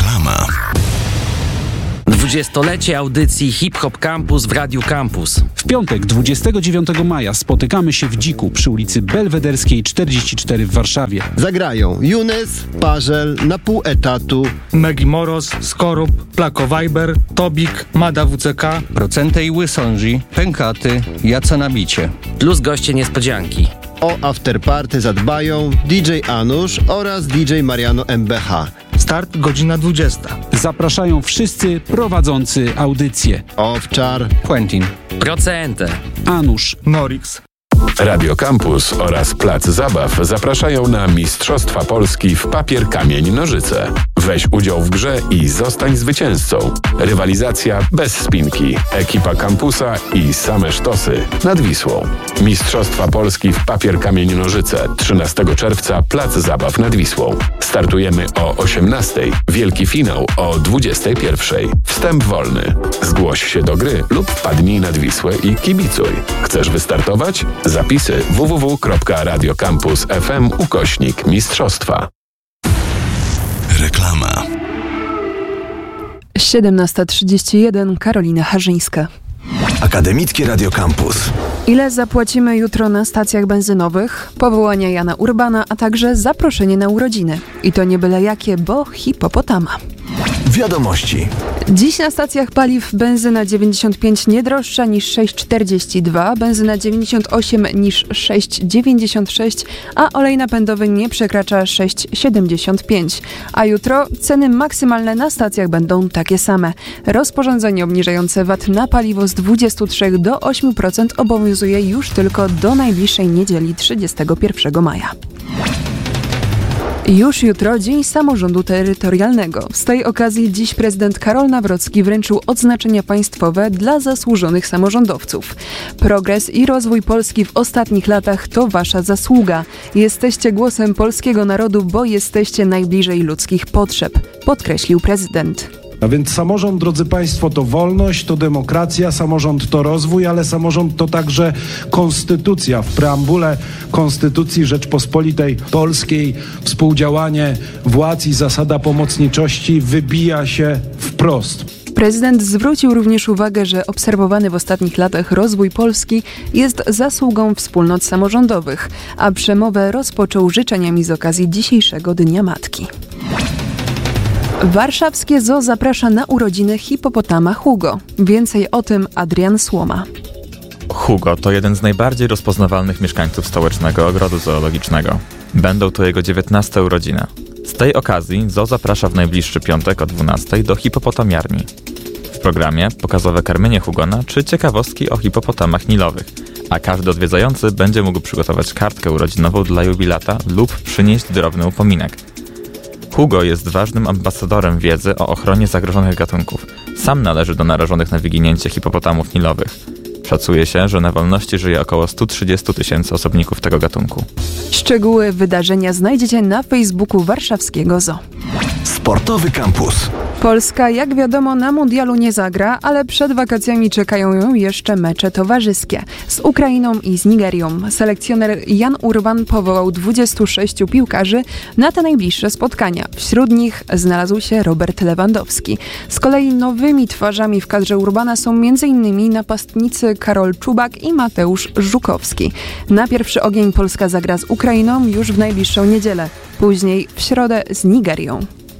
Reklama. 20-lecie audycji Hip Hop Campus w Radiu Campus. W piątek, 29 maja spotykamy się w Dziku przy ulicy Belwederskiej 44 w Warszawie. Zagrają Younes, Parzel, Na pół etatu, Megi Moros, Skorup, Plako Viber, Tobik, Mada WCK, Procente i Łysądzi, Pękaty, Jaca na bicie. Plus goście niespodzianki. o afterparty zadbają DJ Anusz oraz DJ Mariano MBH. Start godzina 20. Zapraszają wszyscy prowadzący audycję. Owczar, Quentin. Procente. Anusz. Norix. Radio Campus oraz Plac Zabaw zapraszają na Mistrzostwa Polski w papier, kamień, nożyce. Weź udział w grze i zostań zwycięzcą. Rywalizacja bez spinki. Ekipa kampusa i same sztosy nad Wisłą. Mistrzostwa Polski w papier, kamień, nożyce. 13 czerwca Plac Zabaw nad Wisłą. Startujemy o 18:00. Wielki finał o 21:00. Wstęp wolny. Zgłoś się do gry lub wpadnij nad Wisłę i kibicuj. Chcesz wystartować? Zapisy www.radiocampus.fm/mistrzostwa. Reklama. 17:31. Karolina Harzyńska. Akademickie Radio Campus. Ile zapłacimy jutro na stacjach benzynowych? Powołania Jana Urbana, a także zaproszenie na urodziny. I to nie byle jakie, bo hipopotama. Wiadomości. Dziś na stacjach paliw benzyna 95 nie droższa niż 6,42, benzyna 98 niż 6,96, a olej napędowy nie przekracza 6,75. A jutro ceny maksymalne na stacjach będą takie same. Rozporządzenie obniżające VAT na paliwo z 23 do 8% obowiązuje już tylko do najbliższej niedzieli 31 maja. Już jutro Dzień Samorządu Terytorialnego. Z tej okazji dziś prezydent Karol Nawrocki wręczył odznaczenia państwowe dla zasłużonych samorządowców. Progres i rozwój Polski w ostatnich latach to wasza zasługa. Jesteście głosem polskiego narodu, bo jesteście najbliżej ludzkich potrzeb, podkreślił prezydent. A więc samorząd, drodzy Państwo, to wolność, to demokracja, samorząd to rozwój, ale samorząd to także konstytucja. W preambule Konstytucji Rzeczpospolitej Polskiej współdziałanie władz i zasada pomocniczości wybija się wprost. Prezydent zwrócił również uwagę, że obserwowany w ostatnich latach rozwój Polski jest zasługą wspólnot samorządowych, a przemowę rozpoczął życzeniami z okazji dzisiejszego Dnia Matki. Warszawskie Zoo zaprasza na urodziny hipopotama Hugo. Więcej o tym Adrian Słoma. Hugo to jeden z najbardziej rozpoznawalnych mieszkańców stołecznego ogrodu zoologicznego. Będą to jego 19 urodziny. Z tej okazji zoo zaprasza w najbliższy piątek o 12:00 do hipopotamiarni. W programie pokazowe karmienie Hugona czy ciekawostki o hipopotamach nilowych, a każdy odwiedzający będzie mógł przygotować kartkę urodzinową dla jubilata lub przynieść drobny upominek. Hugo jest ważnym ambasadorem wiedzy o ochronie zagrożonych gatunków. Sam należy do narażonych na wyginięcie hipopotamów nilowych. Szacuje się, że na wolności żyje około 130 000 osobników tego gatunku. Szczegóły wydarzenia znajdziecie na Facebooku warszawskiego zoo. Sportowy Campus. Polska, jak wiadomo, na mundialu nie zagra, ale przed wakacjami czekają ją jeszcze mecze towarzyskie z Ukrainą i z Nigerią. Selekcjoner Jan Urban powołał 26 piłkarzy na te najbliższe spotkania. Wśród nich znalazł się Robert Lewandowski. Z kolei nowymi twarzami w kadrze Urbana są m.in. napastnicy Karol Czubak i Mateusz Żukowski. Na pierwszy ogień Polska zagra z Ukrainą już w najbliższą niedzielę, później w środę z Nigerią.